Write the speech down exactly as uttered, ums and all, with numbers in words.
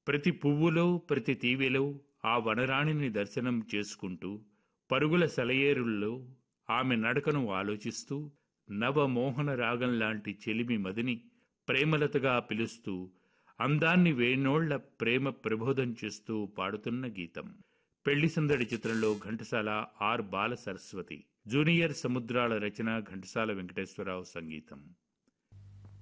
ప్రతి పువ్వులో ప్రతి తీవెలో ఆ వనరాణిని దర్శనం చేసుకుంటూ పరుగుల సెలయేరుల్లో ఆమె నడకను ఆలోచిస్తూ నవమోహన రాగంలాంటి చెలిమి మదిని ప్రేమలతగా పిలుస్తూ అందాన్ని వేణోళ్ల ప్రేమ ప్రబోధం చేస్తూ పాడుతున్న గీతం. పెళ్లి సందడి చిత్రంలో Ghantasala are Bala Saraswati, junior సముద్రాల రచన ఘంటసాల వెంకటేశ్వరరావు సంగీతం.